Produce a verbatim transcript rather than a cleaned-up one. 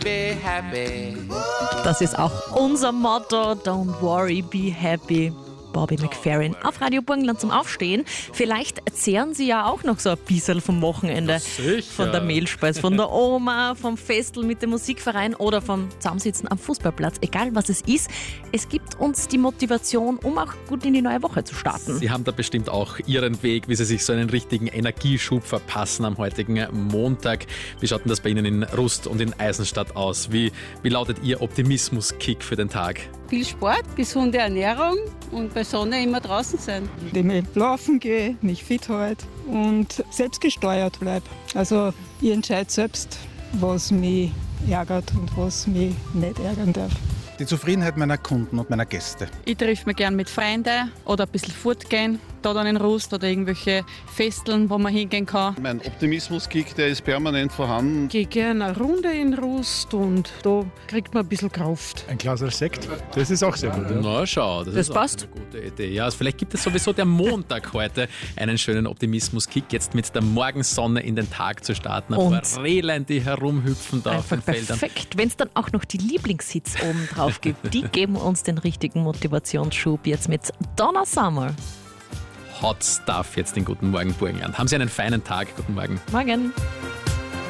be happy. Das ist auch unser Motto. Don't worry, be happy. Bobby McFerrin auf Radio Burgenland zum Aufstehen. Vielleicht zehren Sie ja auch noch so ein bisschen vom Wochenende. Sicher. Von der Mehlspeis, von der Oma, vom Festel mit dem Musikverein oder vom Zusammensitzen am Fußballplatz. Egal was es ist, es gibt uns die Motivation, um auch gut in die neue Woche zu starten. Sie haben da bestimmt auch Ihren Weg, wie Sie sich so einen richtigen Energieschub verpassen am heutigen Montag. Wie schaut denn das bei Ihnen in Rust und in Eisenstadt aus? Wie, wie lautet Ihr Optimismus-Kick für den Tag? Viel Sport, gesunde Ernährung und bei Sonne immer draußen sein. Indem ich laufen gehe, mich fit halte und selbstgesteuert bleibe. Also ich entscheide selbst, was mich ärgert und was mich nicht ärgern darf. Die Zufriedenheit meiner Kunden und meiner Gäste. Ich treffe mich gerne mit Freunden oder ein bisschen fortgehen, da dann in Rust oder irgendwelche Festeln, wo man hingehen kann. Mein Optimismus-Kick, der ist permanent vorhanden. Ich gehe gerne eine Runde in Rust und da kriegt man ein bisschen Kraft. Ein Glas Sekt, das ist auch sehr gut. Ja. Na schau, das, Das ist passt. Auch eine gute Idee. Ja, also vielleicht gibt es sowieso der Montag heute einen schönen Optimismus-Kick, jetzt mit der Morgensonne in den Tag zu starten. Ein Und paar Rehlein, die herumhüpfen da auf einfach den Feldern. perfekt. Wenn es dann auch noch die Lieblingshits oben drauf gibt, die geben uns den richtigen Motivationsschub jetzt mit Donna Summer. Hot Stuff jetzt in Guten Morgen Burgenland. Haben Sie einen feinen Tag. Guten Morgen. Morgen.